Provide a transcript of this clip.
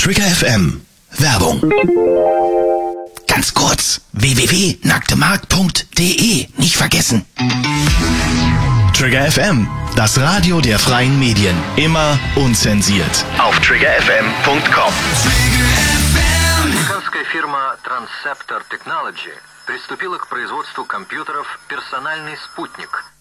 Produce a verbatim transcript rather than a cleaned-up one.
Trigger F M. Werbung. Ganz kurz. w w w punkt nacktemarkt punkt d e. Nicht vergessen. Trigger F M. Das Radio der freien Medien. Immer unzensiert. Auf trigger f m punkt com. Американская фирма Transceptor Technology приступила к производству компьютеров «Персональный спутник»,